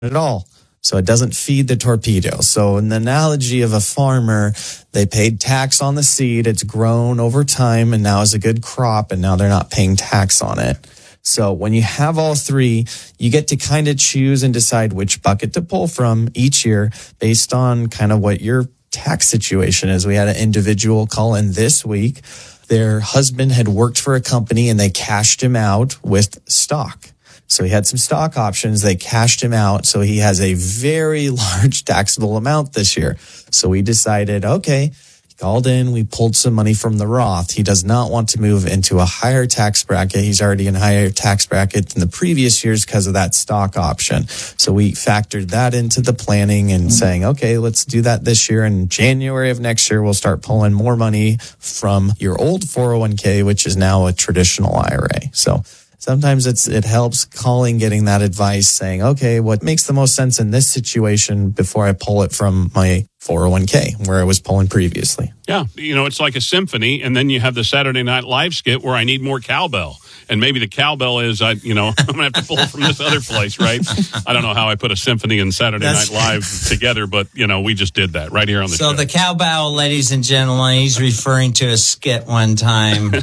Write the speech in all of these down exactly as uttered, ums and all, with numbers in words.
at all. So it doesn't feed the torpedo. So in the analogy of a farmer, they paid tax on the seed. It's grown over time and now is a good crop, and now they're not paying tax on it. So when you have all three, you get to kind of choose and decide which bucket to pull from each year based on kind of what your tax situation is. We had an individual call in this week. Their husband had worked for a company and they cashed him out with stock. So he had some stock options. They cashed him out. So he has a very large taxable amount this year. So we decided, okay, he called in. We pulled some money from the Roth. He does not want to move into a higher tax bracket. He's already in a higher tax bracket than the previous years because of that stock option. So we factored that into the planning and saying, okay, let's do that this year. In January of next year, we'll start pulling more money from your old four oh one k, which is now a traditional I R A. So sometimes it's it helps calling, getting that advice, saying, okay, what makes the most sense in this situation before I pull it from my four oh one k where I was pulling previously. Yeah, you know, it's like a symphony, and then you have the Saturday Night Live skit where I need more cowbell. And maybe the cowbell is, I, you know, I'm going to have to pull it from this other place, right? I don't know how I put a symphony and Saturday That's Night Live together, but, you know, we just did that right here on the so show. So the cowbell, ladies and gentlemen, he's referring to a skit one time.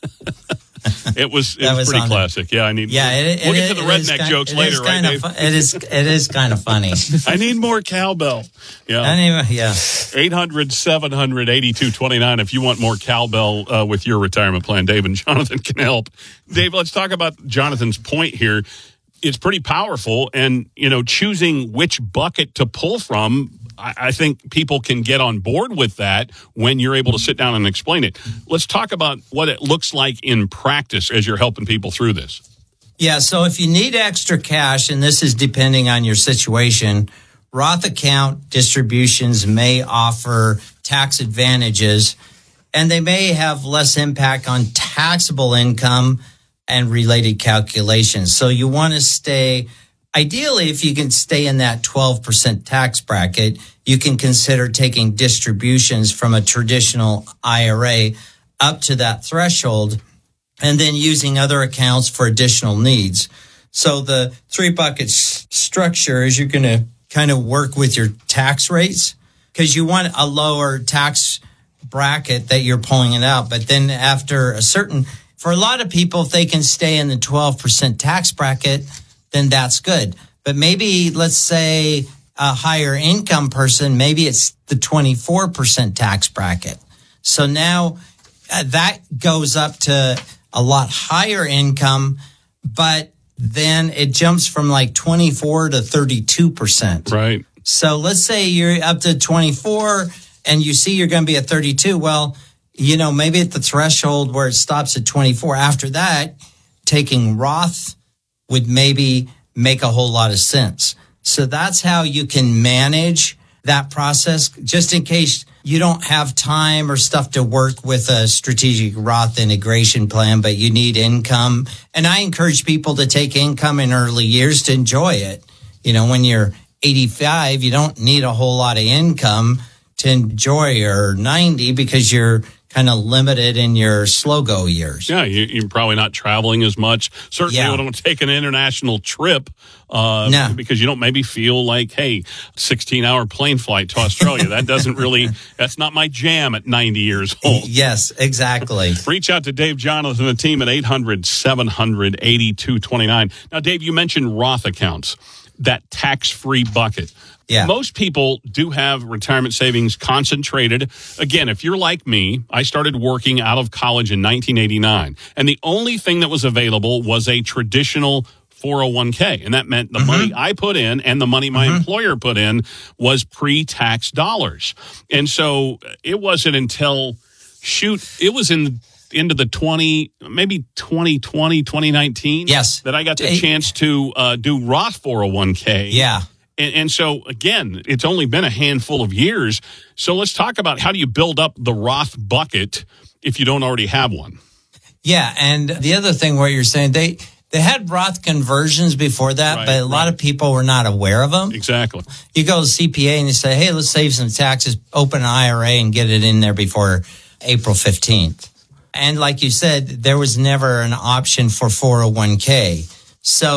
It was it was, was pretty classic. The, yeah, I need. Yeah, it, we'll it, get to the redneck kind, jokes later, right, Dave? Fu- it is. It is kind of funny. I need more cowbell. Yeah. Anyway, yeah. eight hundred, seven hundred, eighty-two twenty-nine If you want more cowbell uh, with your retirement plan, Dave and Jonathan can help. Dave, let's talk about Jonathan's point here. It's pretty powerful, and you know, choosing which bucket to pull from. I think people can get on board with that when you're able to sit down and explain it. Let's talk about what it looks like in practice as you're helping people through this. Yeah, so if you need extra cash, and this is depending on your situation, Roth account distributions may offer tax advantages, and they may have less impact on taxable income and related calculations. So you want to stay... Ideally, if you can stay in that twelve percent tax bracket, you can consider taking distributions from a traditional I R A up to that threshold and then using other accounts for additional needs. So the three bucket s- structure is you're going to kind of work with your tax rates because you want a lower tax bracket that you're pulling it out. But then after a certain, for a lot of people, if they can stay in the twelve percent tax bracket, then that's good. But maybe, let's say, a higher income person, maybe it's the twenty-four percent tax bracket. So now uh, that goes up to a lot higher income, but then it jumps from like twenty-four to thirty-two percent. Right. So let's say you're up to twenty-four and you see you're going to be at thirty-two. Well, you know, maybe at the threshold where it stops at twenty-four, after that, taking Roth would maybe make a whole lot of sense. So that's how you can manage that process, just in case you don't have time or stuff to work with a strategic Roth integration plan, but you need income. And I encourage people to take income in early years to enjoy it. You know, when you're eighty-five, you don't need a whole lot of income to enjoy, or ninety, because you're kind of limited in your slow-go years. Yeah, you, you're probably not traveling as much. Certainly yeah. you don't take an international trip uh, no. because you don't maybe feel like, hey, sixteen-hour plane flight to Australia. That doesn't really, that's not my jam at ninety years old. Yes, exactly. Reach out to Dave Jonathan and the team at eight hundred, seven hundred, eighty-two twenty-nine Now, Dave, you mentioned Roth accounts, that tax-free bucket. Yeah. Most people do have retirement savings concentrated. Again, if you're like me, I started working out of college in nineteen eighty-nine, and the only thing that was available was a traditional four oh one k, and that meant the mm-hmm. money I put in and the money my mm-hmm. employer put in was pre-tax dollars. And so it wasn't until, shoot, it was in into the twenty, maybe twenty twenty, twenty nineteen yes. that I got the chance to uh, do Roth four oh one k. Yeah. And, and so, again, it's only been a handful of years. So let's talk about how do you build up the Roth bucket if you don't already have one? Yeah, and the other thing where you're saying, they, they had Roth conversions before that, right, but a right. lot of people were not aware of them. Exactly. You go to C P A and you say, hey, let's save some taxes, open an I R A and get it in there before April fifteenth. And like you said, there was never an option for four oh one k. So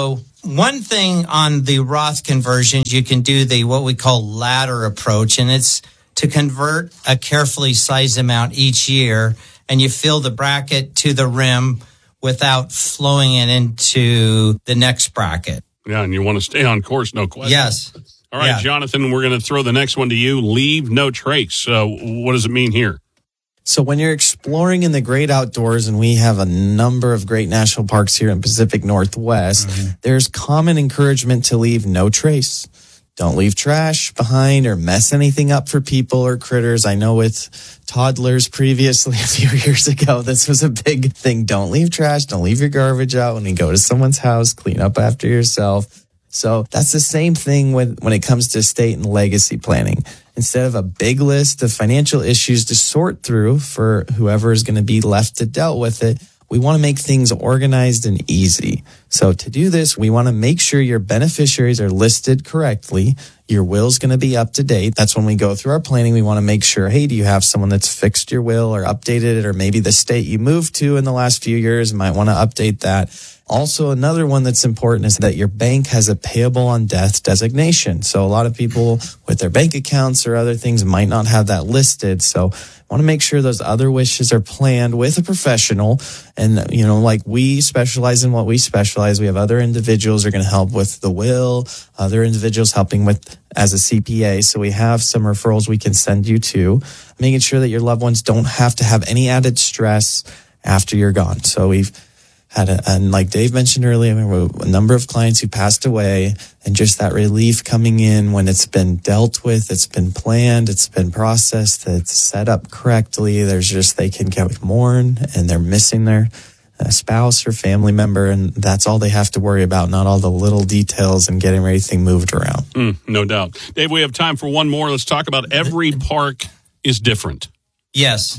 one thing on the Roth conversions, you can do the what we call ladder approach, and it's to convert a carefully sized amount each year, and you fill the bracket to the rim without flowing it into the next bracket. Yeah, and you want to stay on course, no question. Yes. All right, yeah. Jonathan, we're going to throw the next one to you. Leave no trace. So what does it mean here? So when you're exploring in the great outdoors, and we have a number of great national parks here in Pacific Northwest, mm-hmm. there's common encouragement to leave no trace. Don't leave trash behind or mess anything up for people or critters. I know with toddlers previously, a few years ago, this was a big thing. Don't leave trash. Don't leave your garbage out when you go to someone's house. Clean up after yourself. So that's the same thing when, when it comes to estate and legacy planning. Instead of a big list of financial issues to sort through for whoever is going to be left to deal with it, we want to make things organized and easy. So to do this, we want to make sure your beneficiaries are listed correctly. Your will's going to be up to date. That's when we go through our planning. We want to make sure, hey, do you have someone that's fixed your will or updated it? Or maybe the state you moved to in the last few years might want to update that. Also, another one that's important is that your bank has a payable on death designation. So a lot of people with their bank accounts or other things might not have that listed. So I want to make sure those other wishes are planned with a professional. And, you know, like we specialize in what we specialize. We have other individuals who are going to help with the will, other individuals helping with as a C P A. So we have some referrals we can send you to, making sure that your loved ones don't have to have any added stress after you're gone. So we've had, a, and like Dave mentioned earlier, a number of clients who passed away, and just that relief coming in when it's been dealt with, it's been planned, it's been processed, it's set up correctly. There's just, they can get mourn and they're missing their uh, spouse or family member, and that's all they have to worry about, not all the little details and getting everything moved around. Mm, no doubt. Dave, we have time for one more. Let's talk about every park is different. Yes.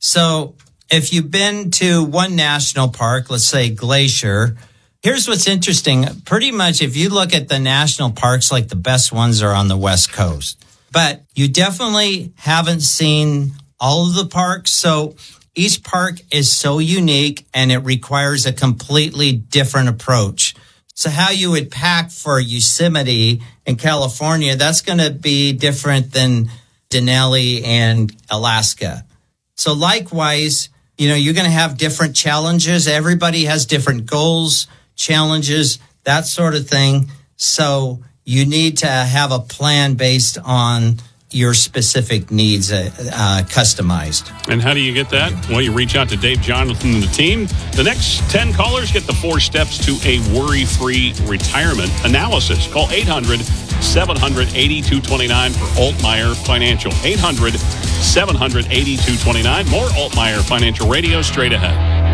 So if you've been to one national park, let's say Glacier, here's what's interesting. Pretty much if you look at the national parks, like the best ones are on the West Coast. But you definitely haven't seen all of the parks. So each park is so unique and it requires a completely different approach. So how you would pack for Yosemite in California, that's going to be different than Denali and Alaska. So likewise, you know, you're going to have different challenges. Everybody has different goals, challenges, that sort of thing. So you need to have a plan based on your specific needs, uh, uh, customized. And how do you get that? Well, you reach out to Dave, Jonathan, and the team. The next ten callers get the four steps to a worry-free retirement analysis. Call eight hundred, seven hundred, eighty-two twenty-nine for Altmaier Financial. eight hundred, seven hundred, eighty-two twenty-nine. More Altmaier Financial Radio straight ahead.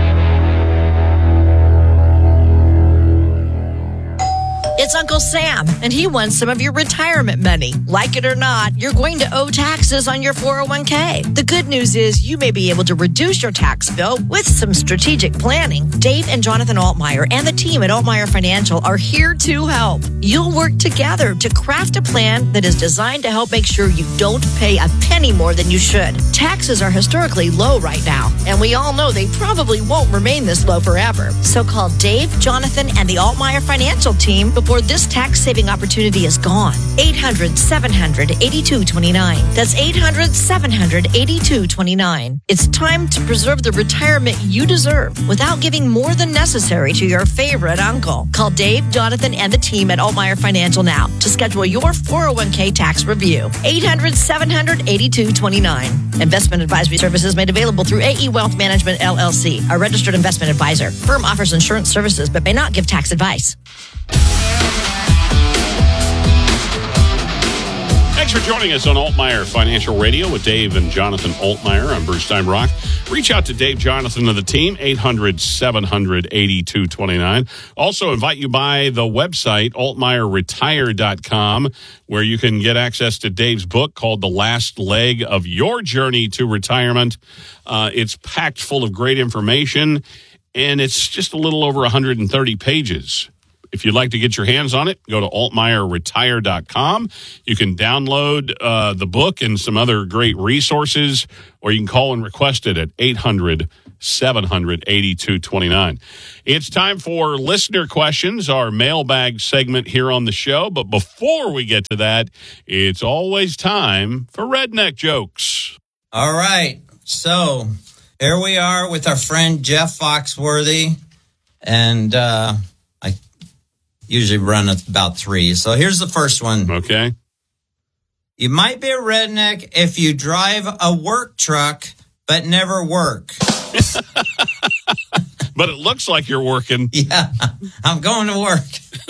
It's Uncle Sam, and he wants some of your retirement money. Like it or not, you're going to owe taxes on your four oh one k. The good news is you may be able to reduce your tax bill with some strategic planning. Dave and Jonathan Altmaier and the team at Altmaier Financial are here to help. You'll work together to craft a plan that is designed to help make sure you don't pay a penny more than you should. Taxes are historically low right now, and we all know they probably won't remain this low forever. So call Dave, Jonathan, and the Altmaier Financial team before this tax-saving opportunity is gone. eight hundred, seven hundred, eighty-two twenty-nine. That's eight hundred, seven hundred, eighty-two twenty-nine. It's time to preserve the retirement you deserve without giving more than necessary to your favorite uncle. Call Dave, Jonathan, and the team at Altmaier Financial now to schedule your four oh one k tax review. eight hundred, seven hundred, eighty-two twenty-nine. Investment advisory services made available through A E Wealth Management, L L C, a registered investment advisor. Firm offers insurance services but may not give tax advice. Thanks for joining us on Altmaier Financial Radio with Dave and Jonathan Altmaier. I'm Bruce Steinbrock. Reach out to Dave, Jonathan, and the team, eight hundred, seven hundred, eighty-two twenty-nine. Also invite you by the website, altmaier retire dot com, where you can get access to Dave's book called The Last Leg of Your Journey to Retirement. Uh, it's packed full of great information, and it's just a little over one hundred thirty pages. If you'd like to get your hands on it, go to altmaier retire dot com. You can download uh, the book and some other great resources, or you can call and request it at eight hundred, seven hundred, eighty-two twenty-nine. It's time for listener questions, our mailbag segment here on the show. But before we get to that, it's always time for Redneck Jokes. All right. So here we are with our friend Jeff Foxworthy. And uh, I usually run about three. So here's the first one. Okay. You might be a redneck if you drive a work truck, but never work. But it looks like you're working. Yeah, I'm going to work.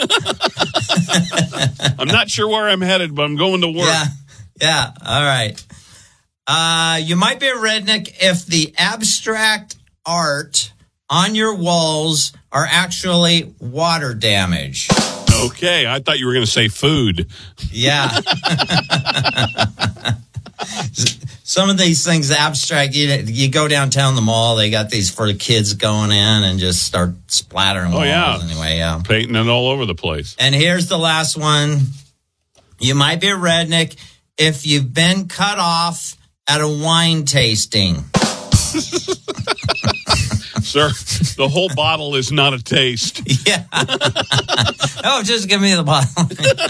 I'm not sure where I'm headed, but I'm going to work. Yeah, yeah. All right. Uh, you might be a redneck if the abstract art on your walls are actually water damage. Okay, I thought you were going to say food. Yeah. Some of these things abstract. You, you go downtown the mall, they got these for the kids going in and just start splattering walls. Oh, yeah. Anyway, yeah. Painting it all over the place. And here's the last one. You might be a redneck if you've been cut off at a wine tasting. Sir, the whole bottle is not a taste. Yeah. Oh, just give me the bottle.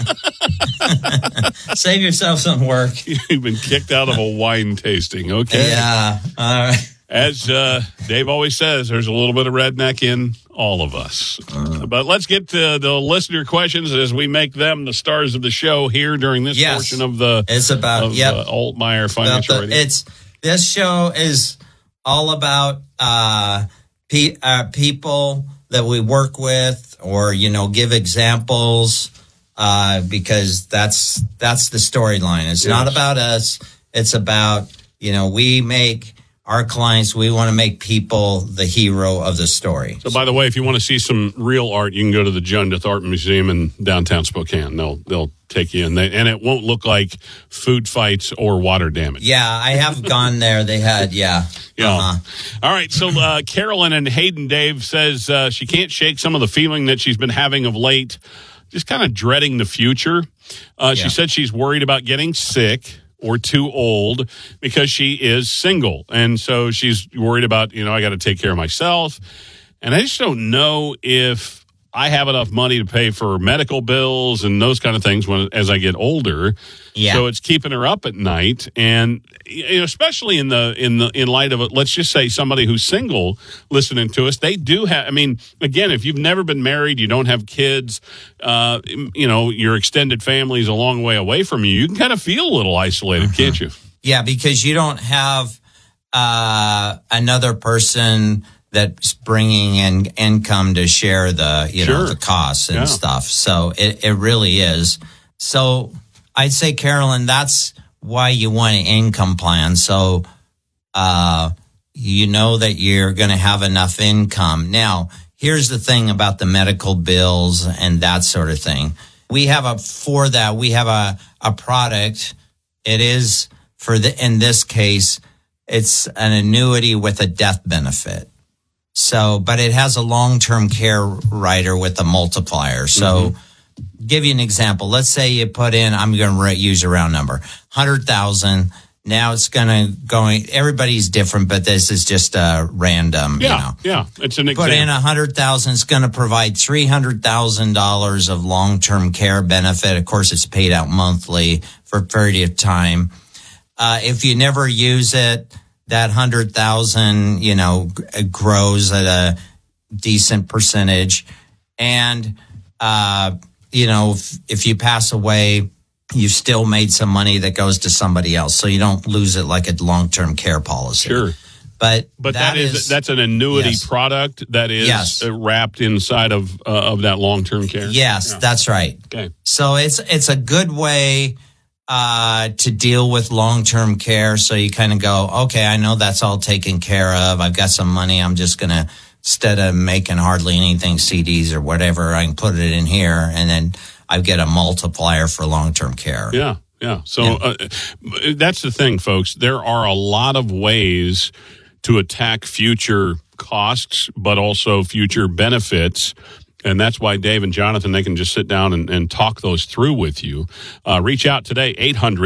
Save yourself some work. You've been kicked out of a wine tasting. Okay. Yeah. All right. As uh, Dave always says, there's a little bit of redneck in all of us. Uh, but let's get to the listener questions as we make them the stars of the show here during this yes. portion of the it's about of, yep. uh, Altmeyer Financial the, Radio. It's this show is all about uh, pe- uh, people that we work with, or you know, give examples uh, because that's that's the storyline. It's yes. not about us. It's about you know we make. Our clients, we want to make people the hero of the story. So, by the way, if you want to see some real art, you can go to the Jundith Art Museum in downtown Spokane. They'll they'll take you in, they, and it won't look like food fights or water damage. Yeah, I have gone there. They had, yeah. Yeah. Uh-huh. All right, so uh, Carolyn and Hayden Dave says uh, she can't shake some of the feeling that she's been having of late, just kind of dreading the future. Uh, yeah. She said she's worried about getting sick or too old because she is single. And so she's worried about, you know, I got to take care of myself. And I just don't know if I have enough money to pay for medical bills and those kind of things when as I get older. Yeah. So it's keeping her up at night. And you know, especially in the in the in light of it, let's just say somebody who's single listening to us, they do have, I mean, again, if you've never been married, you don't have kids, uh, you know, your extended family is a long way away from you, you can kind of feel a little isolated, mm-hmm. can't you? Yeah, because you don't have uh, another person that's bringing in income to share the, you sure. know, the costs and yeah. stuff. So it, it really is. So I'd say, Carolyn, that's why you want an income plan. So, uh, you know that you're going to have enough income. Now, here's the thing about the medical bills and that sort of thing. We have a, for that, we have a, a product. It is for the, in this case, it's an annuity with a death benefit. So, but it has a long-term care rider with a multiplier. So, mm-hmm. give you an example. Let's say you put in, I'm going to use a round number, one hundred thousand. Now it's going to go, everybody's different, but this is just a random, yeah, you know. Yeah, it's an example. Put in one hundred thousand, it's going to provide three hundred thousand dollars of long-term care benefit. Of course, it's paid out monthly for a period of time. Uh, if you never use it, that one hundred thousand, you know, g- grows at a decent percentage. And, uh, you know, if, if you pass away, you've still made some money that goes to somebody else. So you don't lose it like a long-term care policy. Sure. But, but that, that is, is that's an annuity yes. product that is yes. wrapped inside of uh, of that long-term care. Yes, yeah. That's right. Okay. So it's it's a good way uh, to deal with long-term care. So you kind of go, okay, I know that's all taken care of. I've got some money. I'm just going to, instead of making hardly anything C Ds or whatever, I can put it in here. And then I get a multiplier for long-term care. Yeah. Yeah. So yeah. Uh, that's the thing, folks. There are a lot of ways to attack future costs, but also future benefits. And that's why Dave and Jonathan, they can just sit down and, and talk those through with you. Uh, reach out today, eight hundred,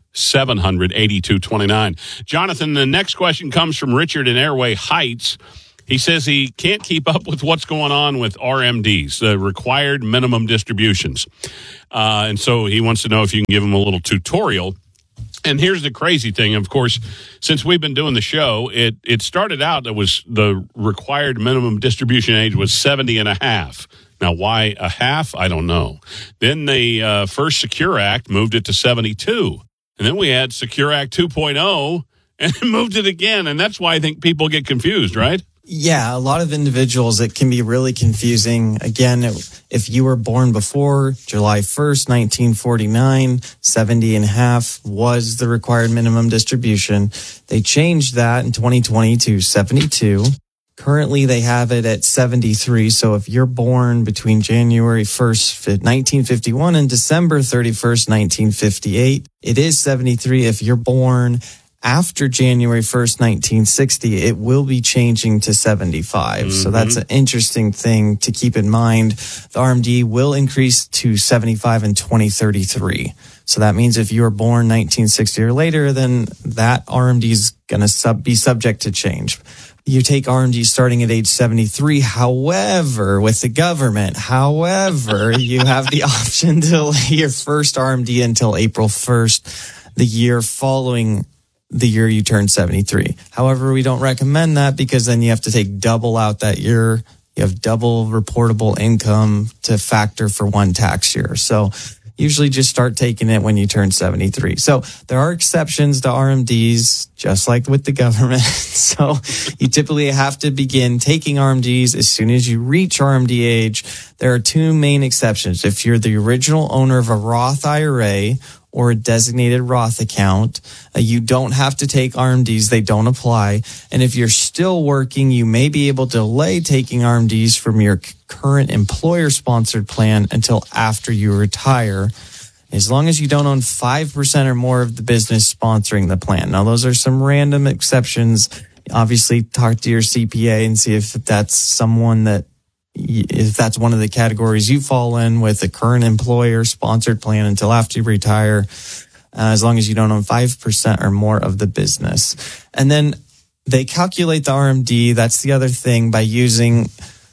seven hundred, eighty-two twenty-nine. Jonathan, the next question comes from Richard in Airway Heights. He says he can't keep up with what's going on with R M Ds, the required minimum distributions. Uh, and so he wants to know if you can give him a little tutorial. And here's the crazy thing. Of course, since we've been doing the show, it, it started out, it was the required minimum distribution age was seventy and a half. Now, why a half? I don't know. Then the uh, first Secure Act moved it to seventy-two. And then we had Secure Act two point oh and moved it again. And that's why I think people get confused, right? Yeah, a lot of individuals, it can be really confusing. Again, if you were born before July first, nineteen forty-nine, seventy and a half was the required minimum distribution. They changed that in twenty twenty to seventy-two. Currently, they have it at seventy-three. So if you're born between January first, nineteen fifty-one and December thirty-first, nineteen fifty-eight, it is seventy-three. If you're born after January first, nineteen sixty, it will be changing to seventy-five. Mm-hmm. So that's an interesting thing to keep in mind. The R M D will increase to seventy-five in twenty thirty-three. So that means if you were born nineteen sixty or later, then that R M D is going to sub- be subject to change. You take R M D starting at age seventy-three. However, with the government, however, you have the option to delay your first R M D until April first, the year following the year you turn seventy-three. However, we don't recommend that because then you have to take double out that year. You have double reportable income to factor for one tax year. So usually just start taking it when you turn seventy-three. So there are exceptions to R M Ds, just like with the government. So you typically have to begin taking R M Ds as soon as you reach R M D age. There are two main exceptions. If you're the original owner of a Roth I R A or a designated Roth account, uh, you don't have to take R M Ds. They don't apply. And if you're still working, you may be able to delay taking R M Ds from your c- current employer-sponsored plan until after you retire, as long as you don't own five percent or more of the business sponsoring the plan. Now, those are some random exceptions. Obviously, talk to your C P A and see if that's someone that if that's one of the categories you fall in with a current employer sponsored plan until after you retire, uh, as long as you don't own five percent or more of the business. And then they calculate the R M D. That's the other thing, by using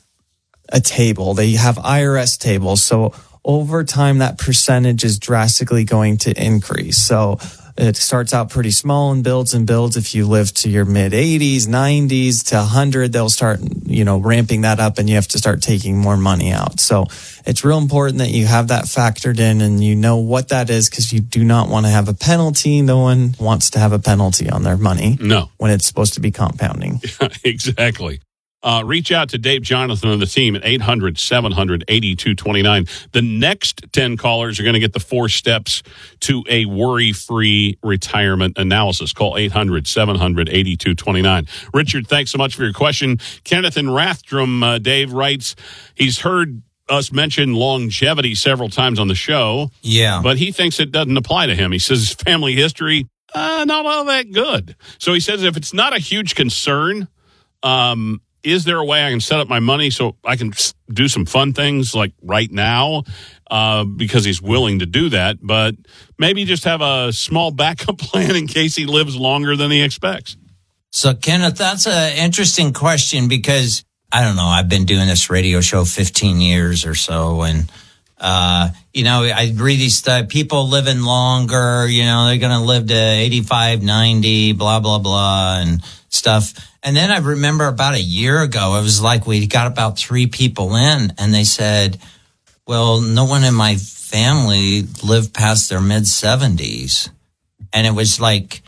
a table. They have I R S tables. So over time, that percentage is drastically going to increase. So it starts out pretty small and builds and builds. If you live to your mid eighties, nineties to one hundred, they'll start, you know, ramping that up and you have to start taking more money out. So it's real important that you have that factored in and you know what that is, because you do not want to have a penalty. No one wants to have a penalty on their money. No. When it's supposed to be compounding. Exactly. Uh, reach out to Dave Jonathan and the team at eight hundred, seven hundred, eighty-two twenty-nine. The next ten callers are going to get the four steps to a worry-free retirement analysis. Call eight hundred, seven hundred, eighty-two twenty-nine. Richard, thanks so much for your question. Kenneth in Rathdrum, uh, Dave writes, he's heard us mention longevity several times on the show. Yeah. But he thinks it doesn't apply to him. He says his family history, uh, not all that good. So he says if it's not a huge concern, um, is there a way I can set up my money so I can do some fun things like right now? Uh, because he's willing to do that, but maybe just have a small backup plan in case he lives longer than he expects. So, Kenneth, that's an interesting question because, I don't know, I've been doing this radio show fifteen years or so, and, uh, you know, I read these stuff, people living longer, you know, they're going to live to eighty-five, ninety, blah, blah, blah, and stuff. And then I remember about a year ago, it was like we got about three people in, and they said, well, no one in my family lived past their mid-seventies. And it was like,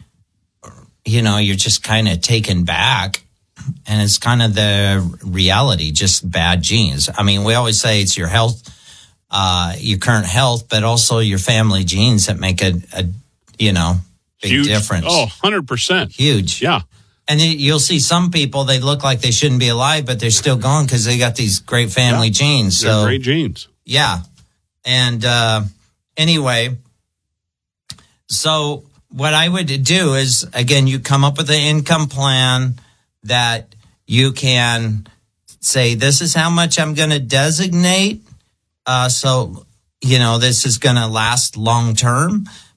you know, you're just kind of taken back. And it's kind of the reality, just bad genes. I mean, we always say it's your health, uh, your current health, but also your family genes that make a, a you know, big Huge. difference. Oh, one hundred percent. Huge. Yeah. And then you'll see some people, they look like they shouldn't be alive, but they're still going because they got these great family yeah. genes. They're so great genes. Yeah. And uh, anyway, so what I would do is, again, you come up with an income plan that you can say, this is how much I'm going to designate. Uh, so, you know, this is going to last long term.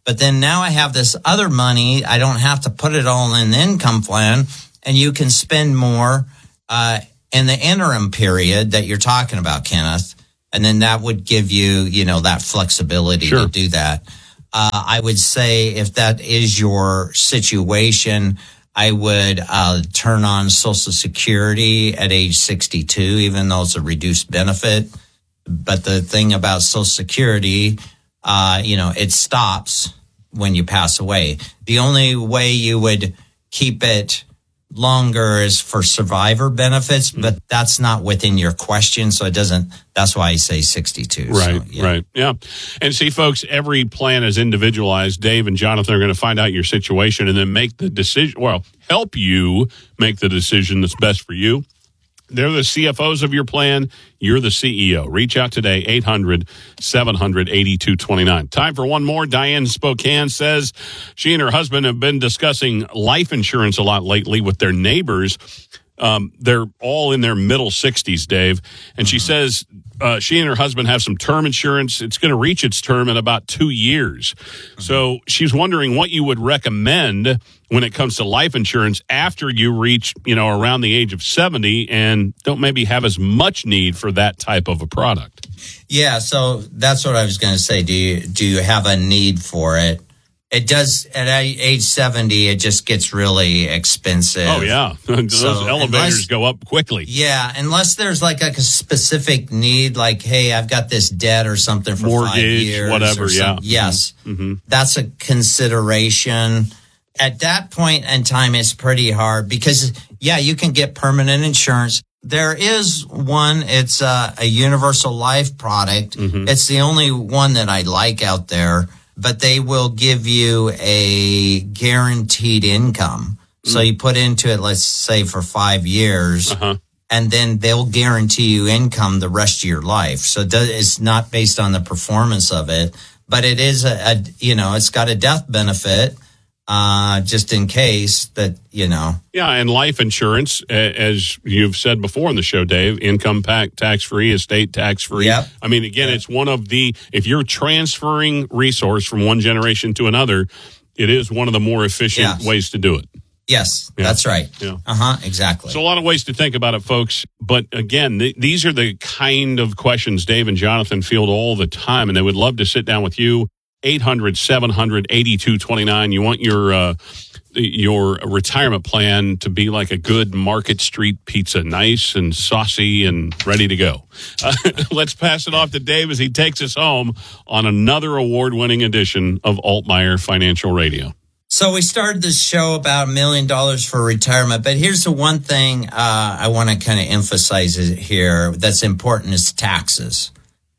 But then now I have this other money. I don't have to put it all in the income plan, and you can spend more uh, in the interim period that you're talking about, Kenneth. And then that would give you, you know, that flexibility Sure. to do that. Uh, I would say if that is your situation, I would uh, turn on Social Security at age sixty-two, even though it's a reduced benefit. But the thing about Social Security, uh, you know, it stops when you pass away. The only way you would keep it longer is for survivor benefits, but that's not within your question. So it doesn't, that's why I say sixty-two. Right, so, yeah. right. Yeah. And see, folks, every plan is individualized. Dave and Jonathan are going to find out your situation and then make the decision, well, help you make the decision that's best for you. They're the C F Os of your plan. You're the C E O. Reach out today, eight hundred, seven hundred, eighty-two twenty-nine. Time for one more. Diane Spokane says she and her husband have been discussing life insurance a lot lately with their neighbors. Um, they're all in their middle sixties, Dave. And she says uh, she and her husband have some term insurance. It's going to reach its term in about two years. So she's wondering what you would recommend when it comes to life insurance after you reach, you know, around the age of seventy and don't maybe have as much need for that type of a product. Yeah, so that's what I was going to say. Do you do you have a need for it? It does at age seventy. It just gets really expensive. Oh yeah, those So, elevators unless- go up quickly. Yeah, unless there's like a specific need, like, hey, I've got this debt or something for Mortgage, five years. whatever, or yeah. something. Yes, Mm-hmm. that's a consideration. At that point in time, it's pretty hard because, yeah, you can get permanent insurance. There is one, it's a, a universal life product. Mm-hmm. It's the only one that I like out there, but they will give you a guaranteed income. So you put into it, let's say for five years, Uh-huh. and then they'll guarantee you income the rest of your life. So it does, it's not based on the performance of it, but it is a, a you know, it's got a death benefit. Uh, just in case that, you know. Yeah, and life insurance, a- as you've said before in the show, Dave, income pack, tax-free, estate tax-free. Yep. I mean, again, Yep. it's one of the, if you're transferring resource from one generation to another, it is one of the more efficient Yes. ways to do it. Yes, Yeah. that's right. Yeah. Uh-huh, exactly. So a lot of ways to think about it, folks. But again, th- these are the kind of questions Dave and Jonathan field all the time, and they would love to sit down with you. eight hundred, seven hundred, eighty-two twenty-nine. You want your uh, your retirement plan to be like a good Market Street pizza, nice and saucy and ready to go. Uh, let's pass it off to Dave as he takes us home on another award-winning edition of Altmaier Financial Radio. So we started this show about a million dollars for retirement, but here's the one thing uh, I want to kind of emphasize here that's important is taxes.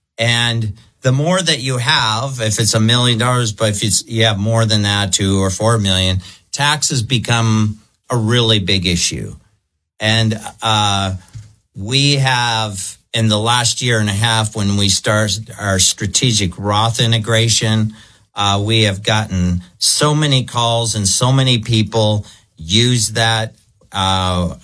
And the more that you have, if it's a million dollars, but if it's, you have more than that, two or four million, taxes become a really big issue. And uh, we have, in the last year and a half, when we started our strategic Roth integration, uh, we have gotten so many calls and so many people use that. Uh,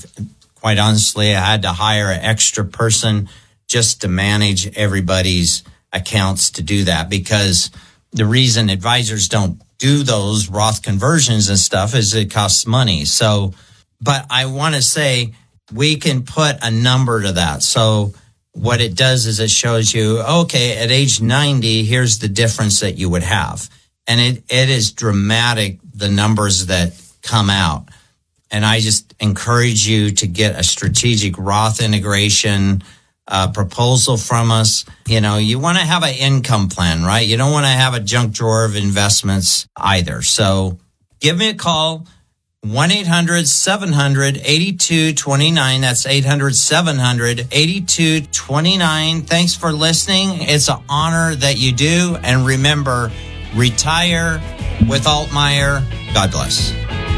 quite honestly, I had to hire an extra person just to manage everybody's accounts to do that, because the reason advisors don't do those Roth conversions and stuff is it costs money. So, but I want to say we can put a number to that. So what it does is it shows you, okay, at age ninety, here's the difference that you would have. And it, it is dramatic, the numbers that come out. And I just encourage you to get a strategic Roth integration Uh, proposal from us. You know, you want to have an income plan, right? You don't want to have a junk drawer of investments either. So give me a call, one eight hundred, seven hundred, eighty-two twenty-nine. That's eight hundred, seven hundred, eighty-two twenty-nine. Thanks for listening. It's an honor that you do. And remember, retire with Altmaier. God bless.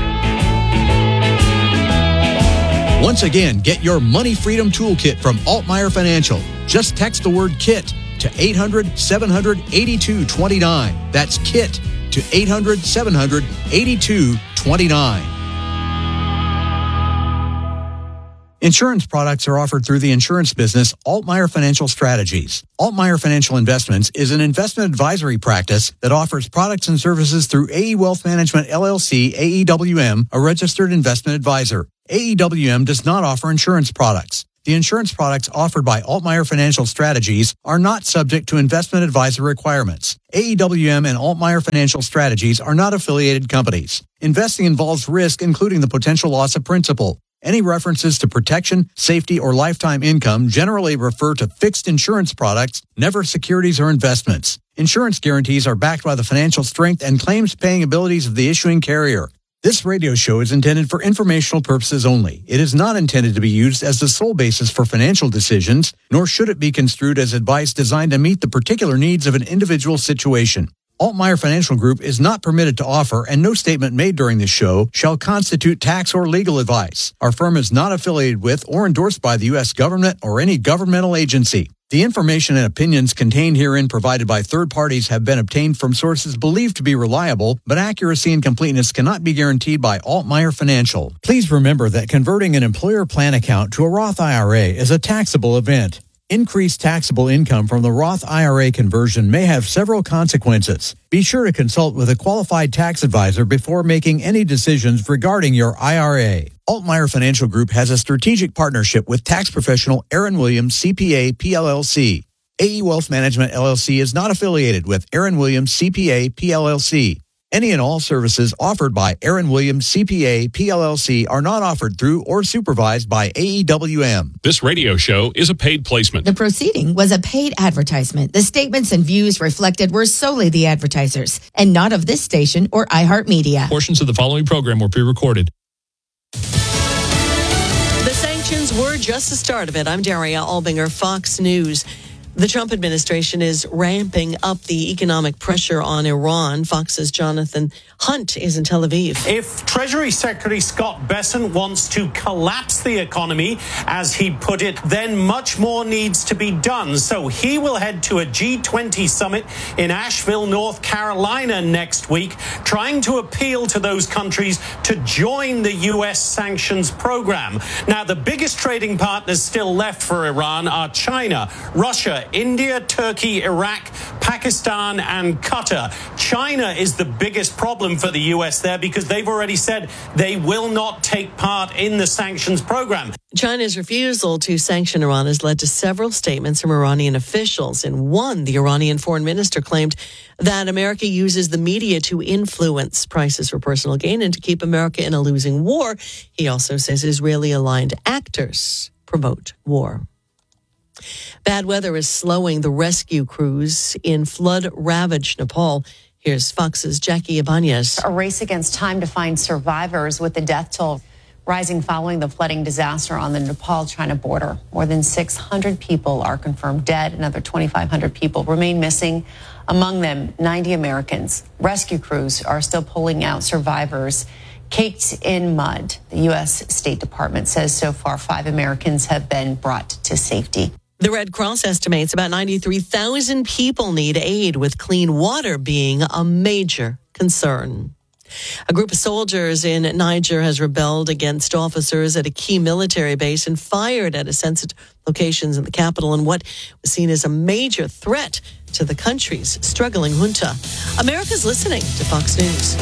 Once again, get your Money Freedom Toolkit from Altmaier Financial. Just text the word KIT to eight hundred, seven hundred, eighty-two twenty-nine. That's KIT to eight hundred, seven hundred, eighty-two twenty-nine. Insurance products are offered through the insurance business Altmeyer Financial Strategies. Altmeyer Financial Investments is an investment advisory practice that offers products and services through A E Wealth Management L L C, A E W M, a registered investment advisor. A E W M does not offer insurance products. The insurance products offered by Altmeyer Financial Strategies are not subject to investment advisor requirements. A E W M and Altmeyer Financial Strategies are not affiliated companies. Investing involves risk, including the potential loss of principal. Any references to protection, safety, or lifetime income generally refer to fixed insurance products, never securities or investments. Insurance guarantees are backed by the financial strength and claims-paying abilities of the issuing carrier. This radio show is intended for informational purposes only. It is not intended to be used as the sole basis for financial decisions, nor should it be construed as advice designed to meet the particular needs of an individual situation. Altmeyer Financial Group is not permitted to offer, and no statement made during this show shall constitute tax or legal advice. Our firm is not affiliated with or endorsed by the U S government or any governmental agency. The information and opinions contained herein provided by third parties have been obtained from sources believed to be reliable, but accuracy and completeness cannot be guaranteed by Altmeyer Financial. Please remember that converting an employer plan account to a Roth I R A is a taxable event. Increased taxable income from the Roth I R A conversion may have several consequences. Be sure to consult with a qualified tax advisor before making any decisions regarding your I R A. Altmeyer Financial Group has a strategic partnership with tax professional Aaron Williams, C P A, P L L C. A E Wealth Management L L C is not affiliated with Aaron Williams, C P A, P L L C. Any and all services offered by Aaron Williams, C P A, P L L C are not offered through or supervised by A E W M. This radio show is a paid placement. The proceeding was a paid advertisement. The statements and views reflected were solely the advertisers and not of this station or iHeartMedia. Portions of the following program were pre-recorded. The sanctions were just the start of it. I'm Daria Albinger, Fox News. The Trump administration is ramping up the economic pressure on Iran. Fox's Jonathan Hunt is in Tel Aviv. If Treasury Secretary Scott Bessent wants to collapse the economy, as he put it, then much more needs to be done. So he will head to a G twenty summit in Asheville, North Carolina next week, trying to appeal to those countries to join the U S sanctions program. Now, the biggest trading partners still left for Iran are China, Russia, India, Turkey, Iraq, Pakistan, and Qatar. China is the biggest problem for the U S there because they've already said they will not take part in the sanctions program. China's refusal to sanction Iran has led to several statements from Iranian officials. In one, the Iranian foreign minister claimed that America uses the media to influence prices for personal gain and to keep America in a losing war. He also says Israeli-aligned actors promote war. Bad weather is slowing the rescue crews in flood-ravaged Nepal. Here's Fox's Jackie Ibanez. A race against time to find survivors, with the death toll rising following the flooding disaster on the Nepal-China border. More than six hundred people are confirmed dead. Another twenty-five hundred people remain missing, among them ninety Americans. Rescue crews are still pulling out survivors caked in mud. The U S State Department says so far five Americans have been brought to safety. The Red Cross estimates about ninety-three thousand people need aid, with clean water being a major concern. A group of soldiers in Niger has rebelled against officers at a key military base and fired at a sensitive locations in the capital in what was seen as a major threat to the country's struggling junta. America's listening to Fox News.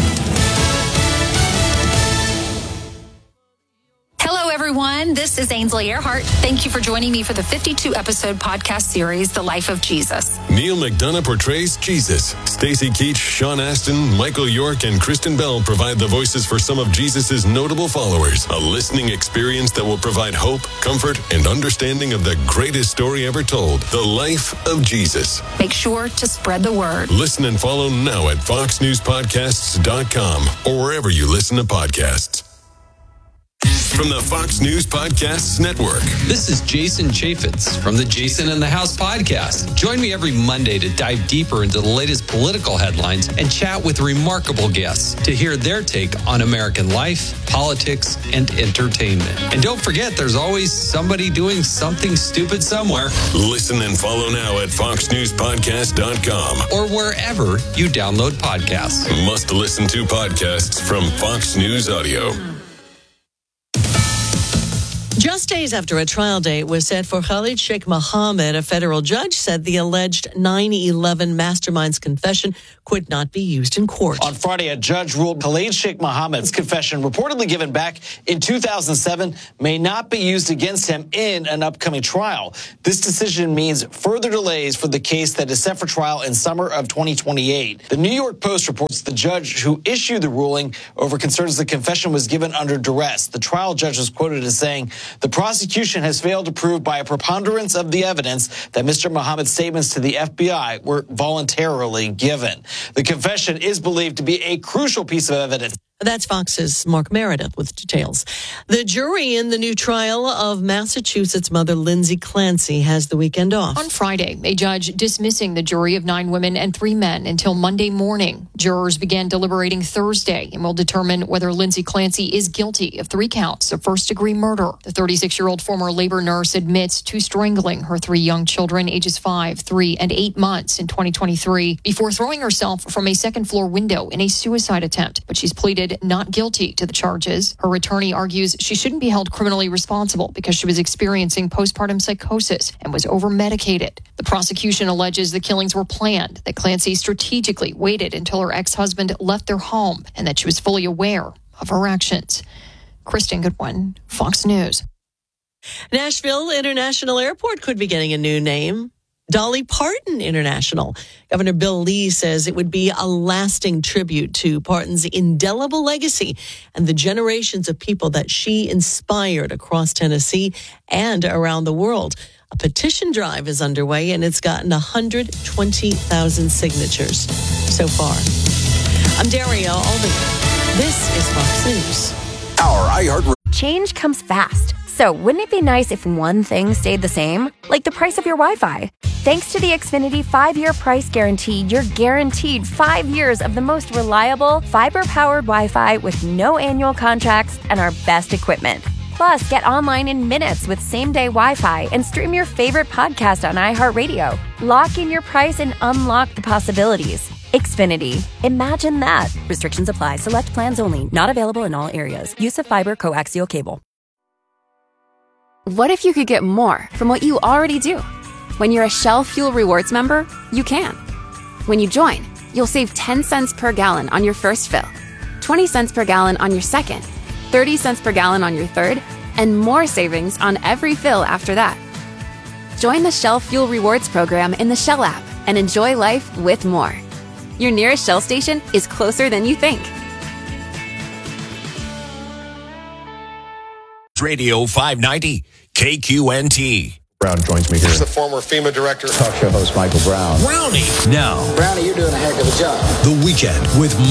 Hello, everyone. This is Ainsley Earhart. Thank you for joining me for the fifty-two episode podcast series, The Life of Jesus. Neil McDonough portrays Jesus. Stacey Keach, Sean Astin, Michael York, and Kristen Bell provide the voices for some of Jesus' notable followers. A listening experience that will provide hope, comfort, and understanding of the greatest story ever told, The Life of Jesus. Make sure to spread the word. Listen and follow now at fox news podcasts dot com or wherever you listen to podcasts. From the Fox News Podcasts Network. This is Jason Chaffetz from the Jason in the House podcast. Join me every Monday to dive deeper into the latest political headlines and chat with remarkable guests to hear their take on American life, politics, and entertainment. And don't forget, there's always somebody doing something stupid somewhere. Listen and follow now at fox news podcast dot com or wherever you download podcasts. Must listen to podcasts from Fox News Audio. Just days after a trial date was set for Khalid Sheikh Mohammed, a federal judge said the alleged nine eleven mastermind's confession could not be used in court. On Friday, a judge ruled Khalid Sheikh Mohammed's confession, reportedly given back in two thousand seven, may not be used against him in an upcoming trial. This decision means further delays for the case that is set for trial in summer of twenty twenty-eight. The New York Post reports the judge who issued the ruling over concerns the confession was given under duress. The trial judge was quoted as saying, "The prosecution has failed to prove by a preponderance of the evidence that Mister Mohammed's statements to the F B I were voluntarily given." The confession is believed to be a crucial piece of evidence. That's Fox's Mark Meredith with details. The jury in the new trial of Massachusetts mother Lindsay Clancy has the weekend off. On Friday, a judge dismissing the jury of nine women and three men until Monday morning. Jurors began deliberating Thursday and will determine whether Lindsay Clancy is guilty of three counts of first-degree murder. The thirty-six-year-old former labor nurse admits to strangling her three young children, ages five, three, and eight months in twenty twenty-three, before throwing herself from a second-floor window in a suicide attempt. But she's pleaded not guilty to the charges. Her attorney argues she shouldn't be held criminally responsible because she was experiencing postpartum psychosis and was over-medicated. The prosecution alleges the killings were planned, that Clancy strategically waited until her ex-husband left their home, and that she was fully aware of her actions. Kristen Goodwin, Fox News. Nashville International Airport could be getting a new name. Dolly Parton International. Governor Bill Lee says it would be a lasting tribute to Parton's indelible legacy and the generations of people that she inspired across Tennessee and around the world. A petition drive is underway, and it's gotten one hundred twenty thousand signatures so far. I'm Daria Alden. This is Fox News. Our iHeart. Change comes fast. So wouldn't it be nice if one thing stayed the same? Like the price of your Wi-Fi. Thanks to the Xfinity five-year price guarantee, you're guaranteed five years of the most reliable, fiber-powered Wi-Fi with no annual contracts and our best equipment. Plus, get online in minutes with same-day Wi-Fi and stream your favorite podcast on iHeartRadio. Lock in your price and unlock the possibilities. Xfinity. Imagine that. Restrictions apply. Select plans only. Not available in all areas. Use of fiber coaxial cable. What if you could get more from what you already do? When you're a Shell Fuel Rewards member, you can. When you join, you'll save ten cents per gallon on your first fill, twenty cents per gallon on your second, thirty cents per gallon on your third, and more savings on every fill after that. Join the Shell Fuel Rewards program in the Shell app and enjoy life with more. Your nearest Shell station is closer than you think. Radio five ninety, K Q N T. Brown joins me here. He's the former FEMA director. Talk show host Michael Brown. Brownie. Now. Brownie, you're doing a heck of a job. The Weekend with